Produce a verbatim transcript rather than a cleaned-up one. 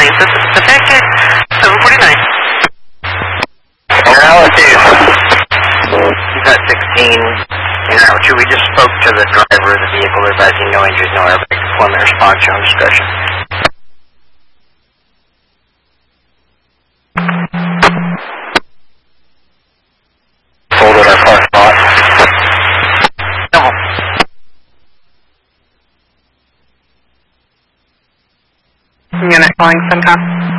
please. This is Pacific seven forty-nine. Relative. You've got sixteen. In route two, we just spoke to the driver of the vehicle advising no injuries, no airbag deployment response, your own discretion. Hold at our car spot. No. Unit calling Simcom.